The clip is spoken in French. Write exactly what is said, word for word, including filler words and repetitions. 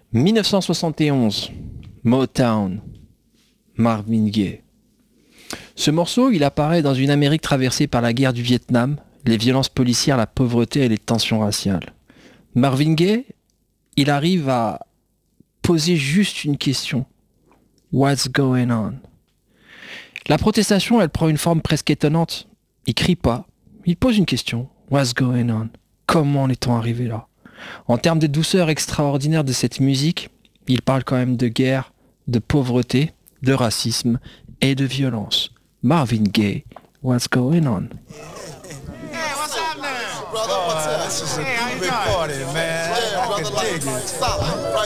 dix-neuf cent soixante et onze, Motown, Marvin Gaye. Ce morceau, il apparaît dans une Amérique traversée par la guerre du Vietnam, les violences policières, la pauvreté et les tensions raciales. Marvin Gaye, il arrive à poser juste une question. What's going on? La protestation, elle prend une forme presque étonnante. Il crie pas, il pose une question. What's going on? Comment en est-on arrivé là? En termes de douceur extraordinaire de cette musique, il parle quand même de guerre, de pauvreté, de racisme et de violence. Marvin Gaye, what's going on? Hey, what's up now? Brother, what's up? This is a Hey, how you big doing? party, man. Yeah, I brother, can like, dig it. stop. Right